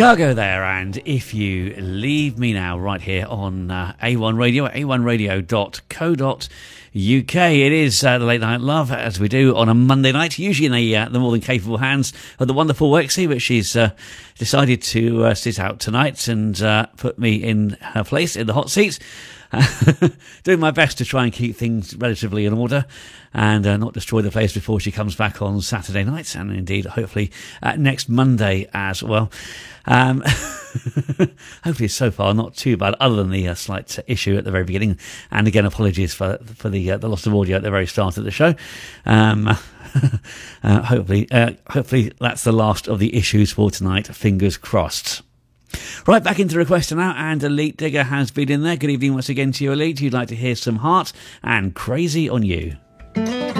Chicago there, and If You Leave Me Now, right here on A1 Radio at a1radio.co.uk. It is the Late Night Love, as we do on a Monday night, usually in the more than capable hands of the wonderful Wexy, but she's decided to sit out tonight and put me in her place in the hot seat. Doing my best to try and keep things relatively in order and not destroy the place before she comes back on Saturday night, and indeed hopefully next Monday as well. Hopefully so far not too bad, other than the slight issue at the very beginning, and again apologies for the loss of audio at the very start of the show. Hopefully that's the last of the issues for tonight, fingers crossed. Right, back into the requester now, and Elite Digger has been in there. Good evening once again to you, Elite. You'd like to hear some Heart and Crazy on You.